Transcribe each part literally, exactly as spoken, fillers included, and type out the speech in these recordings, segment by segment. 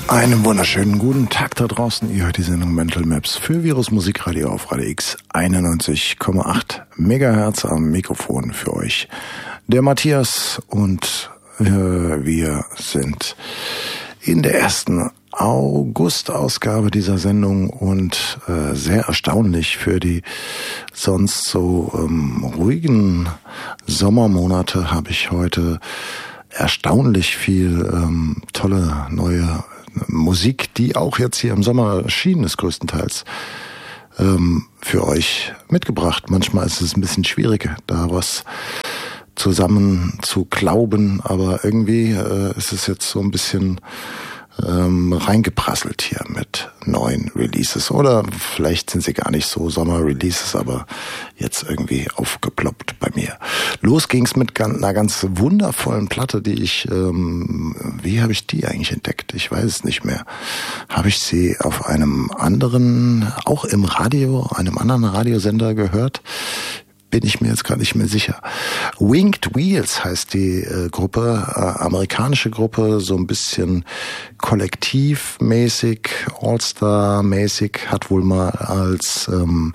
Einen wunderschönen guten Tag da draußen. Ihr hört die Sendung Mental Maps für Virus Musikradio auf Radio X einundneunzig Komma acht Megahertz am Mikrofon für euch. Der Matthias und äh, wir sind in der ersten August-Ausgabe dieser Sendung und äh, sehr erstaunlich für die sonst so ähm, ruhigen Sommermonate habe ich heute erstaunlich viel ähm, tolle neue Musik, die auch jetzt hier im Sommer erschienen ist, größtenteils ähm, für euch mitgebracht. Manchmal ist es ein bisschen schwierig, da was zusammen zu glauben, aber irgendwie äh, ist es jetzt so ein bisschen ähm, reingeprasselt hier mit neuen Releases. Oder vielleicht sind sie gar nicht so Sommer-Releases, aber jetzt irgendwie aufgeploppt bei mir. Los ging's mit einer ganz wundervollen Platte, die ich, ähm, wie habe ich die eigentlich entdeckt? Ich weiß es nicht mehr. Habe ich sie auf einem anderen, auch im Radio, einem anderen Radiosender gehört? Bin ich mir jetzt gar nicht mehr sicher. Winged Wheels heißt die äh, Gruppe, äh, amerikanische Gruppe, so ein bisschen kollektivmäßig, All-Star-mäßig, hat wohl mal als ähm,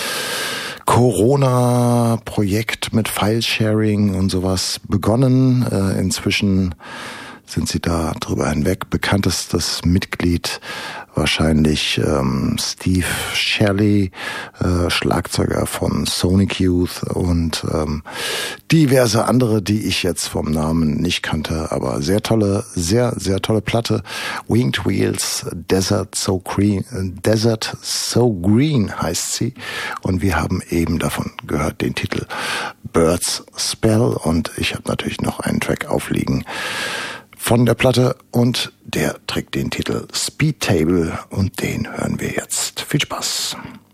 Corona-Projekt mit File-Sharing und sowas begonnen. Äh, inzwischen sind sie da drüber hinweg. Bekanntestes Mitglied wahrscheinlich ähm, Steve Shelley, äh, Schlagzeuger von Sonic Youth und ähm, diverse andere, die ich jetzt vom Namen nicht kannte, aber sehr tolle, sehr, sehr tolle Platte. Winged Wheels, Desert So Green, Desert So Green heißt sie und wir haben eben davon gehört den Titel Bird's Spell und ich habe natürlich noch einen Track aufliegen von der Platte und der trägt den Titel Speed Table und den hören wir jetzt. Viel Spaß!